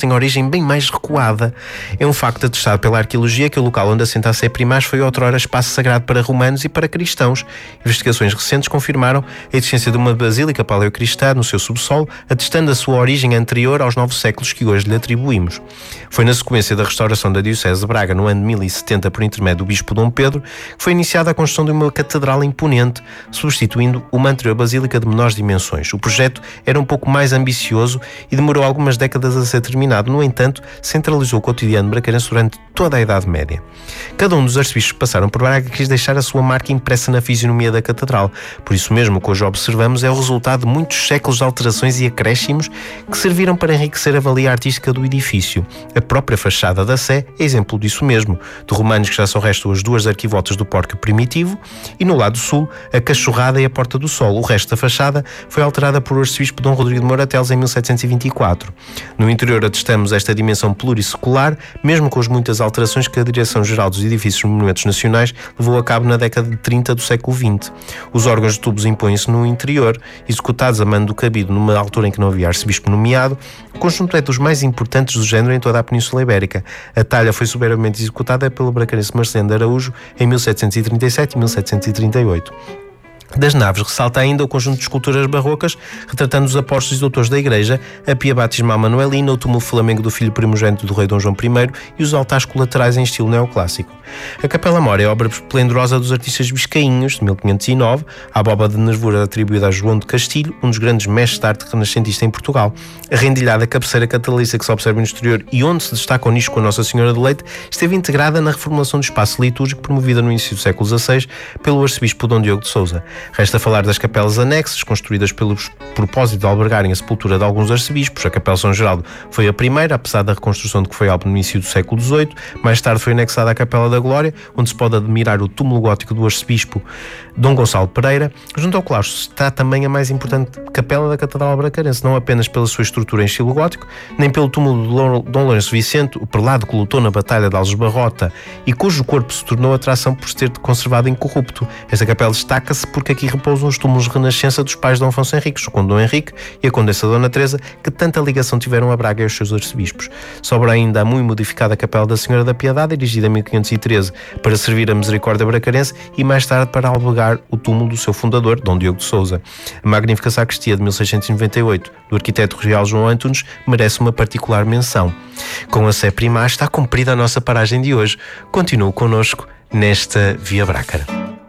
tem origem bem mais recuada. É um facto atestado pela arqueologia que o local onde assenta a Sé Primaz foi outrora espaço sagrado para romanos e para cristãos. Investigações recentes confirmaram a existência de uma basílica paleocristã no seu subsolo, atestando a sua origem anterior aos 9 séculos que hoje lhe atribuímos. Foi na sequência da restauração da Diocese de Braga, no ano de 1070, por intermédio do Bispo Dom Pedro, que foi iniciada a construção de uma catedral imponente, substituindo uma anterior basílica de menores dimensões. O projeto era um pouco mais ambicioso e demorou algumas décadas a ser terminado. No entanto, centralizou o cotidiano bracarense durante toda a Idade Média. Cada um dos arcebispos que passaram por Braga quis deixar a sua marca impressa na fisionomia da catedral. Por isso mesmo, o que hoje observamos é o resultado de muitos séculos de alterações e acréscimos que serviram para enriquecer a valia artística do edifício. A própria fachada da Sé é exemplo disso mesmo, de romanos que já só restam as 2 arquivoltas do pórtico primitivo e, no lado sul, a cachorrada e a Porta do Sol. O resto da fachada foi alterada por o arcebispo Dom Rodrigo de Mourateles em 1724. No interior atestamos esta dimensão plurissecular, mesmo com as muitas alterações que a Direção-Geral dos Edifícios e Monumentos Nacionais levou a cabo na década de 30 do século XX. Os órgãos de tubos impõem-se no interior, executados a mando do cabido numa altura em que não havia arcebispo nomeado. O conjunto é dos mais importantes do género em toda a Península Ibérica. A talha foi soberbamente executada pelo bracarense Marcelino de Araújo em 1737 e 1738. Das naves ressalta ainda o conjunto de esculturas barrocas retratando os apóstolos e doutores da Igreja, a pia batismal manuelina, o túmulo flamengo do filho primogênito do rei Dom João I e os altares colaterais em estilo neoclássico. A Capela Mor é obra esplendorosa dos artistas biscainhos, de 1509, a abóbada de nervura atribuída a João de Castilho, um dos grandes mestres de arte renascentista em Portugal. A rendilhada cabeceira catalícia que se observa no exterior e onde se destaca o nicho com a Nossa Senhora do Leite esteve integrada na reformulação do espaço litúrgico promovida no início do século XVI pelo arcebispo Dom Diogo de Sousa. Resta falar das capelas anexas, construídas pelo propósito de albergarem a sepultura de alguns arcebispos. A Capela São Geraldo foi a primeira, apesar da reconstrução de que foi algo no início do século XVIII. Mais tarde foi anexada à Capela da Glória, onde se pode admirar o túmulo gótico do arcebispo Dom Gonçalo Pereira. Junto ao claustro está também a mais importante capela da Catedral Bracarense, não apenas pela sua estrutura em estilo gótico, nem pelo túmulo de Dom Lourenço Vicente, o prelado que lutou na Batalha de Aljubarrota e cujo corpo se tornou atração por se ter conservado incorrupto. Esta capela destaca-se porque aqui repousam os túmulos de renascença dos pais de Dom Afonso Henriques, o Conde Dom Henrique e a Condessa Dona Teresa, que tanta ligação tiveram a Braga e aos seus arcebispos. Sobra ainda a muito modificada Capela da Senhora da Piedade, erigida em 1513 para servir a misericórdia bracarense e mais tarde para albergar o túmulo do seu fundador, Dom Diogo de Sousa. A magnífica sacristia de 1698 do arquiteto real João Antunes merece uma particular menção. Com a Sé Primaz está cumprida a nossa paragem de hoje. Continue connosco nesta Via Brácara.